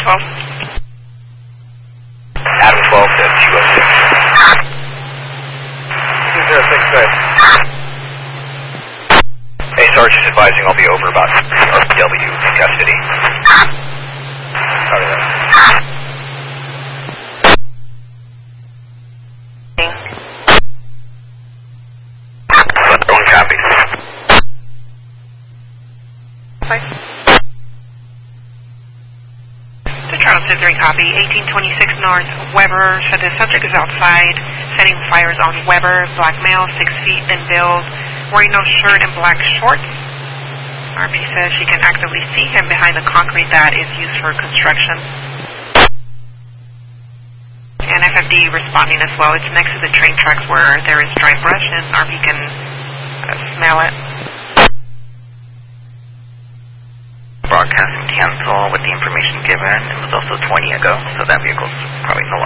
Adam 12 to 206. 206, good. Hey, Sarge is advising I'll be over about RPW in custody. Sorry, One copy. Charles 3 copy, 1826 North Weber, so the subject is outside, setting fires on Weber, black male, 6 feet in build, wearing no shirt and black shorts. RP says she can actively see him behind the concrete that is used for construction. And FFD responding as well. It's next to the train tracks where there is dry brush and RP can smell it. Broadcasting cancel with the information given. It was also 20 ago, so that vehicle's probably no